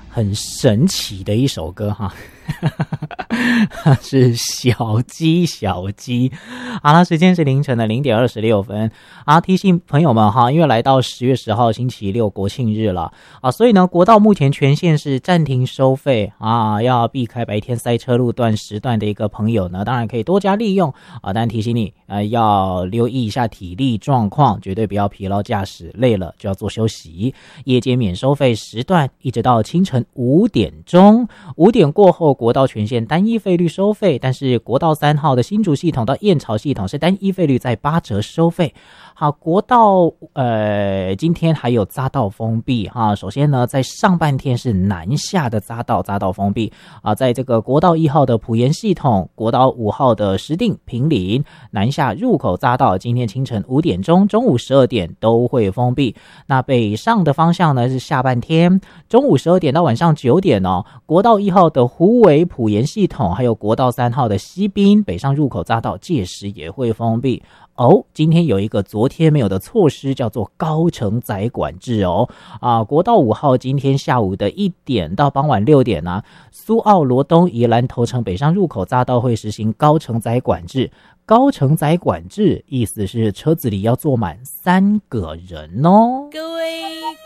很神奇的一首歌哈，是小鸡小鸡。好了，时间是凌晨的0点26分啊，提醒朋友们哈，因为来到10月10号星期六国庆日了啊，所以呢国道目前全线是暂停收费啊，要避开白天塞车路段时段的一个朋友呢，当然可以多加利用啊，但提醒你要留意一下体力状况，绝对不要疲劳驾驶，累了就要做休息。夜间免收费时段一直到清晨5点钟，5点过后国道全线单一费率收费，但是国道3号的新竹系统到燕巢系统是单一费率在8折收费。好，国道今天还有匝道封闭哈。首先呢，在上半天是南下的匝道封闭啊，在这个国道1号的埔盐系统、国道5号的石碇、坪林南下入口匝道，今天清晨5点钟、中午12点都会封闭。那北上的方向呢是下半天，中午12点到晚上9点哦，国道1号的虎尾埔盐系统，还有国道3号的西滨北上入口匝道，届时也会封闭。今天有一个昨天没有的措施，叫做高承载管制哦。国道5号今天下午的1点到傍晚6点啊，苏澳罗东宜兰头城北上入口匝道会实行高承载管制。高承载管制意思是车子里要坐满3个人哦。各位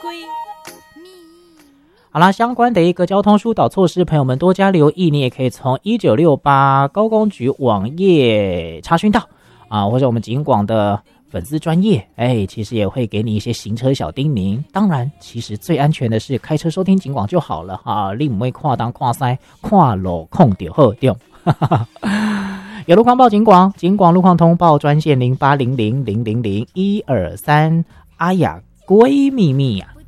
好啦，相关的一个交通疏导措施，朋友们多加留意，你也可以从1968高工局网页查询到或者我们警广的粉丝专页，其实也会给你一些行车小叮咛。当然，其实最安全的是开车收听警广就好了你不会看东看西看路控就好对。有路况报警广，警广路况通报专线0800000123。哎呀，闺蜜蜜呀！